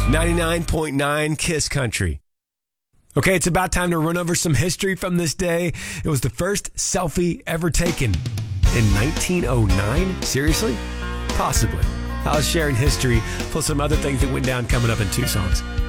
99.9 Kiss Country. Okay, it's about time to run over some history from this day. It was the first selfie ever taken in 1909. Seriously? Possibly. I was sharing history, plus some other things that went down coming up in two songs.